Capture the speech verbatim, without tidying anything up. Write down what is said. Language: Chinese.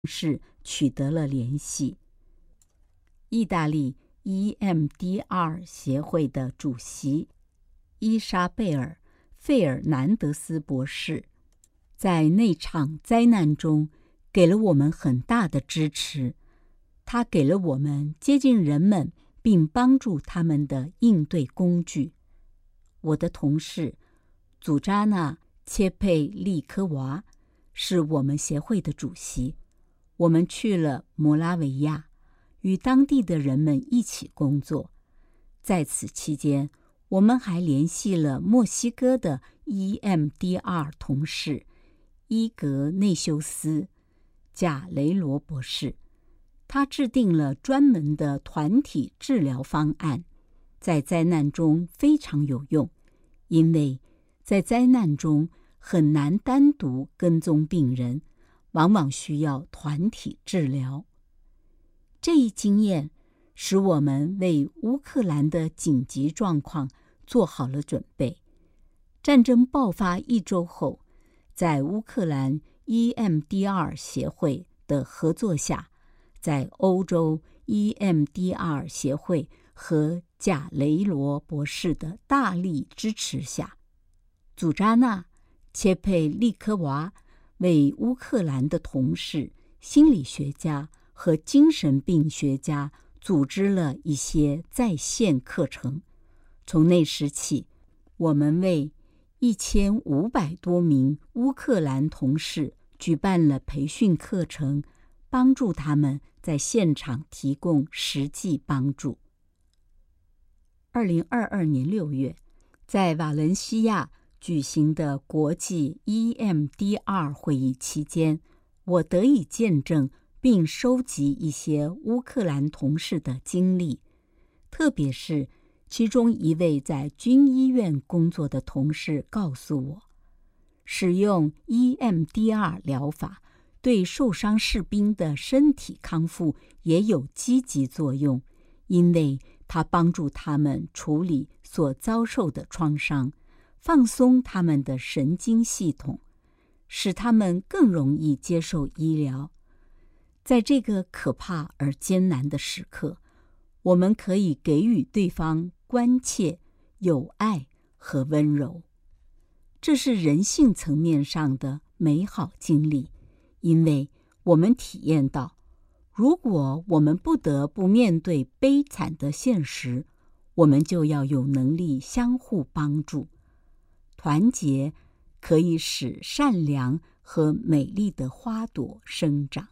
是取得了联系。意大利 E M D R 协会的主席伊莎贝尔·费尔南德斯博士在那场灾难中给了我们很大的支持，他给了我们接近人们并帮助他们的应对工具。我的同事祖扎纳·切佩利科娃是我们协会的主席，我们去了摩拉维亚，与当地的人们一起工作。在此期间，我们还联系了墨西哥的 E M D R 同事伊格内修斯·贾雷罗博士，他制定了专门的团体治疗方案，在灾难中非常有用，因为在灾难中很难单独跟踪病人，往往需要团体治疗。这一经验使我们为乌克兰的紧急状况做好了准备。战争爆发一周后，在乌克兰 E M D R 协会的合作下，在欧洲 E M D R 协会和贾雷罗博士的大力支持下，祖扎纳·切佩利科娃为乌克兰的同事、心理学家和精神病学家组织了一些在线课程。从那时起，我们为一千五百多名乌克兰同事举办了培训课程，帮助他们在现场提供实际帮助。二零二二年六月，在瓦伦西亚举行的国际 E M D R 会议期间，我得以见证并收集一些乌克兰同事的经历，特别是其中一位在军医院工作的同事告诉我，使用 E M D R 疗法对受伤士兵的身体康复也有积极作用，因为它帮助他们处理所遭受的创伤，放松他们的神经系统，使他们更容易接受医疗。在这个可怕而艰难的时刻，我们可以给予对方关切、友爱和温柔。这是人性层面上的美好经历，因为我们体验到，如果我们不得不面对悲惨的现实，我们就要有能力相互帮助。团结可以使善良和美丽的花朵生长。